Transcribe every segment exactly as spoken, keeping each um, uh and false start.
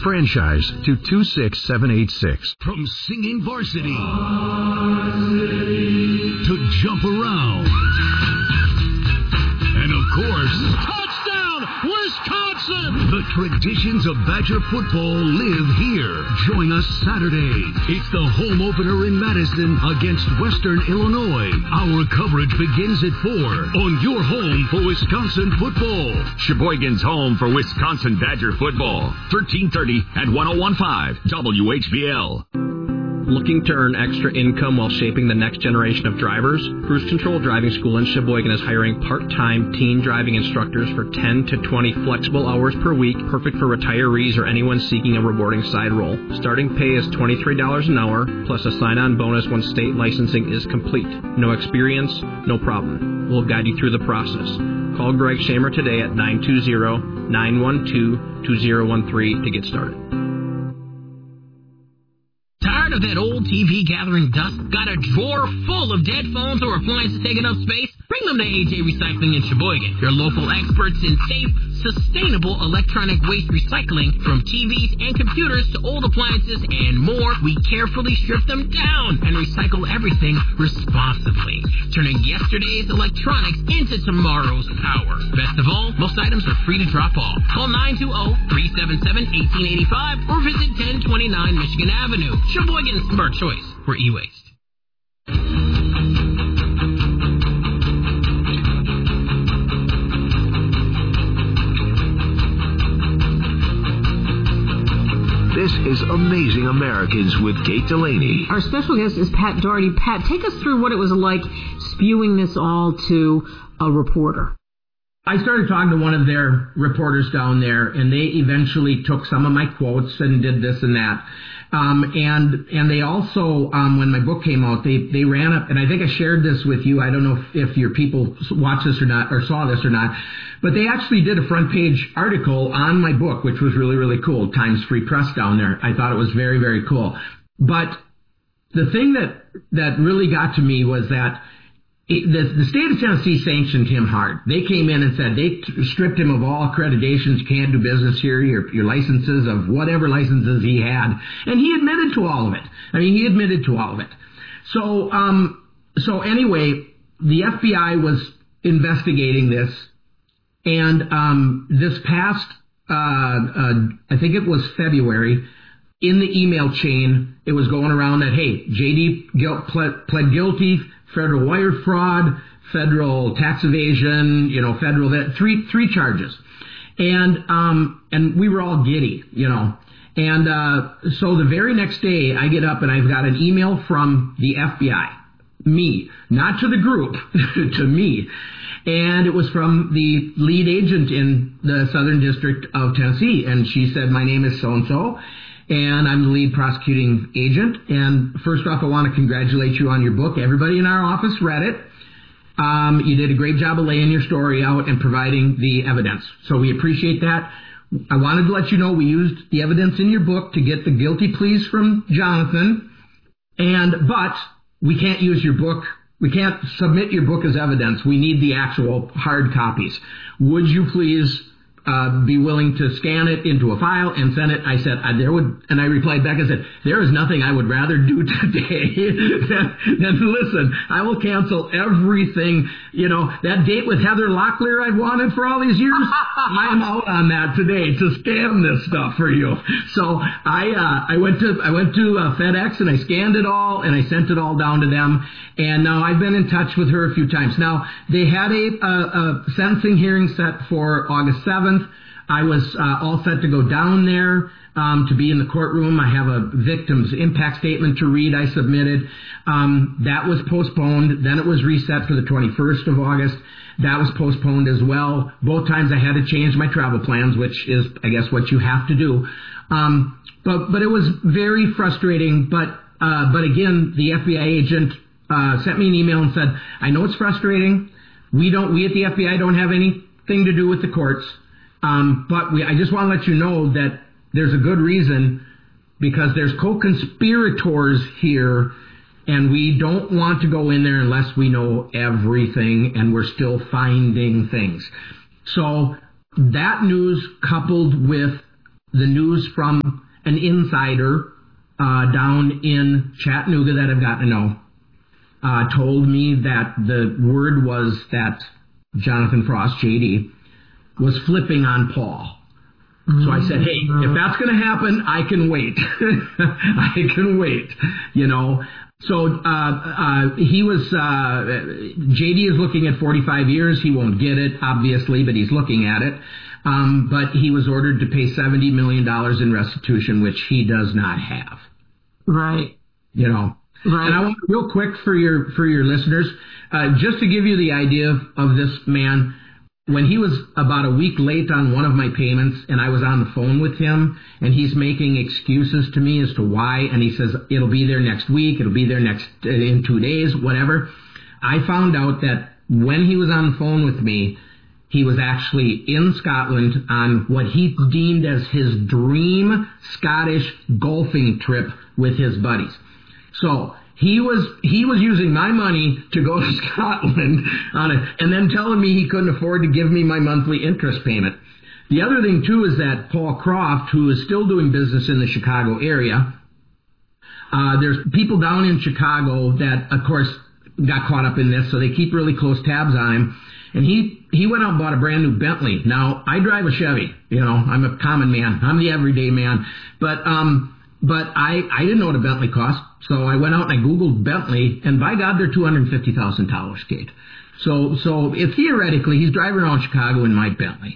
franchise to two six seven eight six. From singing varsity, varsity to jump around, and of course, touchdown, Wisconsin! The traditions of Badger football live here. Join us Saturday. It's the home opener in Madison against Western Illinois. Our coverage begins at four on your home for Wisconsin football. Sheboygan's home for Wisconsin Badger football. thirteen thirty at one oh one point five W H B L. Looking to earn extra income while shaping the next generation of drivers? Cruise Control Driving School in Sheboygan is hiring part-time teen driving instructors for ten to twenty flexible hours per week, perfect for retirees or anyone seeking a rewarding side role. Starting pay is twenty-three dollars an hour, plus a sign-on bonus when state licensing is complete. No experience? No problem. We'll guide you through the process. Call Greg Shamer today at nine two zero, nine one two, two zero one three to get started. Tired of that old T V gathering dust? Got a drawer full of dead phones or appliances taking up space? Bring them to A J Recycling in Sheboygan. Your local experts in safe, sustainable electronic waste recycling. From T Vs and computers to old appliances and more, we carefully strip them down and recycle everything responsibly, turning yesterday's electronics into tomorrow's power. Best of all, most items are free to drop off. Call nine two zero, three seven seven, one eight eight five or visit ten twenty-nine Michigan Avenue. Sheboygan's smart choice for e-waste. This is Amazing Americans with Kate Delaney. Our special guest is Pat Doherty. Pat, take us through what it was like spewing this all to a reporter. I started talking to one of their reporters down there, and they eventually took some of my quotes and did this and that. Um, and and they also, um, when my book came out, they, they ran up, and I think I shared this with you. I don't know if, if your people watched this or not, or saw this or not, but they actually did a front page article on my book, which was really, really cool. Times Free Press down there. I thought it was very, very cool. But the thing that, that really got to me was that It, the, the state of Tennessee sanctioned him hard. They came in and said they t- stripped him of all accreditations. You can't do business here. Your, your licenses of whatever licenses he had, and he admitted to all of it. I mean, he admitted to all of it. So, um, so anyway, the F B I was investigating this, and um, this past, uh, uh, I think it was February, in the email chain, it was going around that hey, J D guilt, pled, pled guilty. Federal wire fraud, federal tax evasion, you know, federal that three three charges, and um and we were all giddy, you know, and uh so the very next day I get up and I've got an email from the F B I, me, not to the group, to me, and it was from the lead agent in the Southern District of Tennessee, and she said, my name is so and so. And I'm the lead prosecuting agent. And first off, I want to congratulate you on your book. Everybody in our office read it. Um, you did a great job of laying your story out and providing the evidence. So we appreciate that. I wanted to let you know we used the evidence in your book to get the guilty pleas from Jonathan. And, but we can't use your book. We can't submit your book as evidence. We need the actual hard copies. Would you please Uh, be willing to scan it into a file and send it? I said, I, there would, and I replied back and said, there is nothing I would rather do today than, than listen. I will cancel everything. You know, that date with Heather Locklear I've wanted for all these years, I am out on that today to scan this stuff for you. So I, uh, I went to, I went to uh, FedEx and I scanned it all and I sent it all down to them. And now I've been in touch with her a few times. Now, they had a, a, a sentencing hearing set for August seventh. I was uh, all set to go down there um, to be in the courtroom. I have a victim's impact statement to read I submitted. Um, that was postponed. Then it was reset for the twenty-first of August. That was postponed as well. Both times I had to change my travel plans, which is, I guess, what you have to do. Um, but but it was very frustrating. But uh, but again, the F B I agent uh, sent me an email and said, I know it's frustrating. We don't. We at the F B I don't have anything to do with the courts. Um, but we, I just want to let you know that there's a good reason, because there's co-conspirators here, and we don't want to go in there unless we know everything, and we're still finding things. So that news, coupled with the news from an insider uh, down in Chattanooga that I've gotten to know uh, told me that the word was that Jonathan Frost, J D, was flipping on Paul. So I said, hey, if that's going to happen, I can wait. I can wait, you know. So uh, uh, he was, uh, J D is looking at forty-five years. He won't get it, obviously, but he's looking at it. Um, but he was ordered to pay seventy million dollars in restitution, which he does not have. Right. You know. Right. And I want, real quick for your for your listeners, uh, just to give you the idea of, of this man, when he was about a week late on one of my payments and I was on the phone with him and he's making excuses to me as to why, and he says, it'll be there next week, it'll be there next uh, in two days, whatever. I found out that when he was on the phone with me, he was actually in Scotland on what he deemed as his dream Scottish golfing trip with his buddies. So he was he was using my money to go to Scotland on it, and then telling me he couldn't afford to give me my monthly interest payment. The other thing, too, is that Paul Croft, who is still doing business in the Chicago area, uh, there's people down in Chicago that, of course, got caught up in this, so they keep really close tabs on him. And he, he went out and bought a brand new Bentley. Now, I drive a Chevy. You know, I'm a common man. I'm the everyday man. But um, but I, I didn't know what a Bentley cost. So I went out and I Googled Bentley, and by God, they're two hundred fifty thousand dollars, Kate. So, so if theoretically, he's driving around Chicago in my Bentley.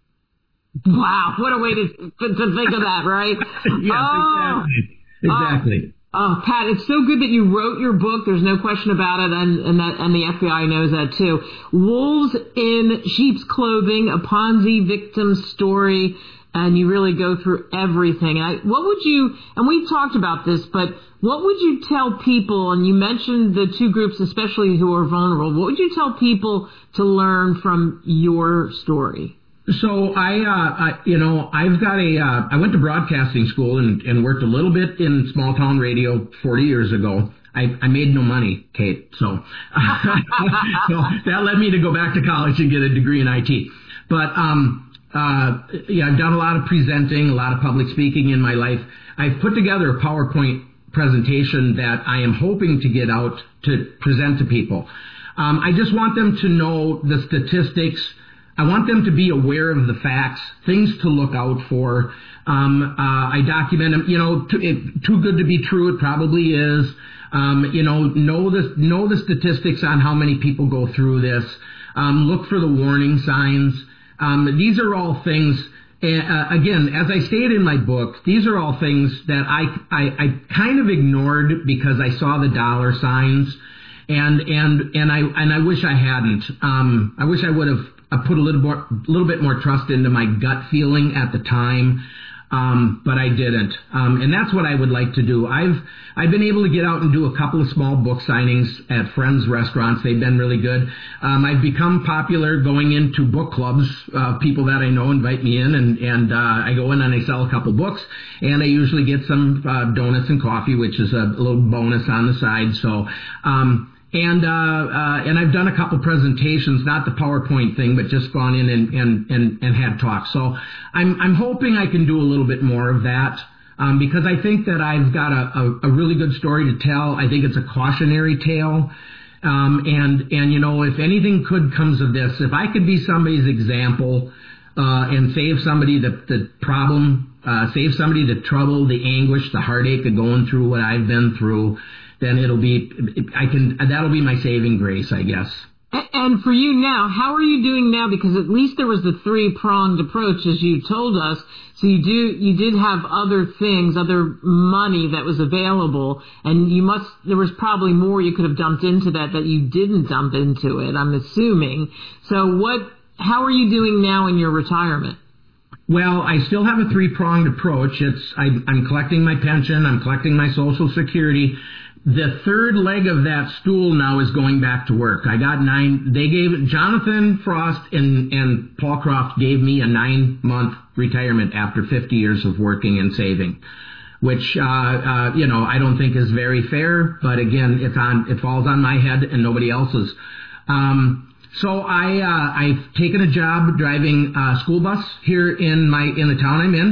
Wow, what a way to to think of that, right? Yes, oh, exactly. Exactly. Oh, oh, Pat, it's so good that you wrote your book. There's no question about it, and and that and the F B I knows that too. Wolves in Sheep's Clothing, a Ponzi victim story, and you really go through everything. I, what would you? And we talked about this, but what would you tell people? And you mentioned the two groups, especially who are vulnerable. What would you tell people to learn from your story? So I, uh, I, you know, I've got a, uh, I went to broadcasting school and, and worked a little bit in small town radio forty years ago. I, I made no money, Kate, so, so that led me to go back to college and get a degree in I T. But, um, uh, yeah, I've done a lot of presenting, a lot of public speaking in my life. I've put together a PowerPoint presentation that I am hoping to get out to present to people. Um, I just want them to know the statistics. I want them to be aware of the facts, things to look out for. Um, uh, I document them. You know, too, it, too good to be true. It probably is. Um, you know, know the know the statistics on how many people go through this. Um, look for the warning signs. Um, these are all things. Uh, again, as I stated in my book, these are all things that I, I I kind of ignored because I saw the dollar signs, and and and I and I wish I hadn't. Um, I wish I would have. I put a little more, little bit more trust into my gut feeling at the time, um, but I didn't. Um, and that's what I would like to do. I've I've been able to get out and do a couple of small book signings at friends' restaurants. They've been really good. Um, I've become popular going into book clubs. Uh, people that I know invite me in, and and uh, I go in and I sell a couple books, and I usually get some uh, donuts and coffee, which is a, a little bonus on the side. So. Um, And, uh, uh, and I've done a couple presentations, not the PowerPoint thing, but just gone in and, and, and, and had talks. So I'm, I'm hoping I can do a little bit more of that, um, because I think that I've got a, a, a really good story to tell. I think it's a cautionary tale. Um, and, and, you know, if anything good comes of this, if I could be somebody's example, uh, and save somebody the, the problem, uh, save somebody the trouble, the anguish, the heartache of going through what I've been through, then it'll be, I can, that'll be my saving grace, I guess. And for you now, how are you doing now? Because at least there was the three-pronged approach, as you told us. So you do, you did have other things, other money that was available, and you must, there was probably more you could have dumped into that that you didn't dump into it, I'm assuming. So what, how are you doing now in your retirement? Well, I still have a three-pronged approach. It's, I, I'm collecting my pension, I'm collecting my Social Security. The third leg of that stool now is going back to work. I got nine, they gave, Jonathan Frost and, and Paul Croft gave me a nine-month retirement after fifty years of working and saving, which, uh, uh, you know, I don't think is very fair, but again, it's on, it falls on my head and nobody else's. Um, so I, uh, I've taken a job driving a school bus here in my, in the town I'm in.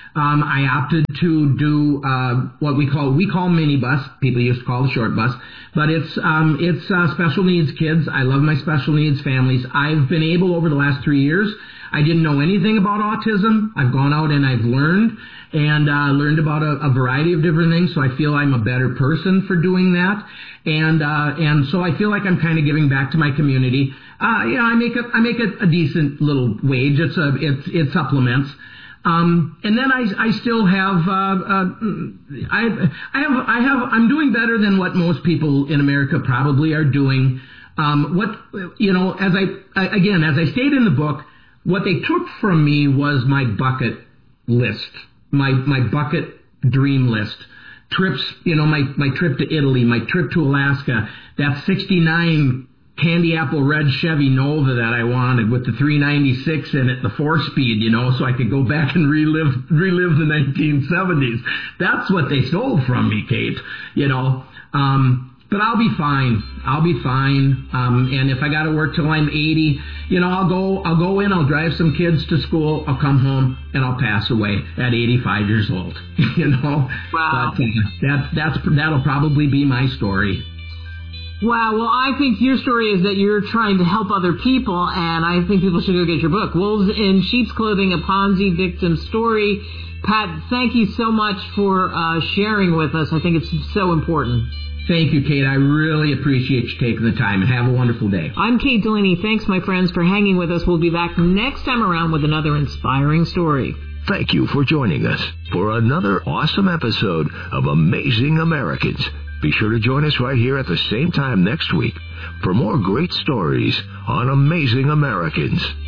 Um, I opted to do uh, what we call we call minibus. People used to call the short bus, but it's um, it's uh, special needs kids. I love my special needs families. I've been able over the last three years. I didn't know anything about autism. I've gone out and I've learned and uh, learned about a, a variety of different things. So I feel I'm a better person for doing that, and uh, and so I feel like I'm kind of giving back to my community. Uh, you know, I make a I make a, a decent little wage. It's a it's it supplements. Um, and then I, I still have, uh, uh, I, I have, I have, I'm doing better than what most people in America probably are doing. Um, what, you know, as I, again, as I stated in the book, what they took from me was my bucket list, my, my bucket dream list. Trips, you know, my, my trip to Italy, my trip to Alaska, that sixty-nine candy apple red Chevy Nova that I wanted with the three ninety-six in it, the four-speed, you know, so I could go back and relive relive the nineteen seventies. That's what they stole from me, Kate, you know. Um, but I'll be fine. I'll be fine. Um, and if I got to work till I'm eighty, you know, I'll go I'll go in, I'll drive some kids to school, I'll come home, and I'll pass away at eighty-five years old, you know. Wow. But uh, that, that's, that'll probably be my story. Wow, well, I think your story is that you're trying to help other people, and I think people should go get your book, Wolves in Sheep's Clothing, a Ponzi Victim Story. Pat, thank you so much for uh, sharing with us. I think it's so important. Thank you, Kate. I really appreciate you taking the time, and have a wonderful day. I'm Kate Delaney. Thanks, my friends, for hanging with us. We'll be back next time around with another inspiring story. Thank you for joining us for another awesome episode of Amazing Americans. Be sure to join us right here at the same time next week for more great stories on Amazing Americans.